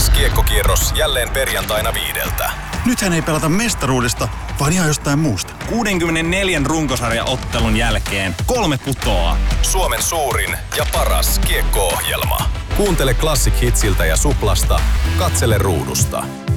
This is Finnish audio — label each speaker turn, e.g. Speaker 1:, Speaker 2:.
Speaker 1: MLS-kiekkokierros jälleen perjantaina 5.
Speaker 2: Nythän ei pelata mestaruudesta, vaan ihan jostain muusta.
Speaker 3: 64 runkosarjaottelun jälkeen 3 putoaa.
Speaker 1: Suomen suurin ja paras kiekko-ohjelma. Kuuntele Classic Hitsiltä ja Suplasta. Katsele ruudusta.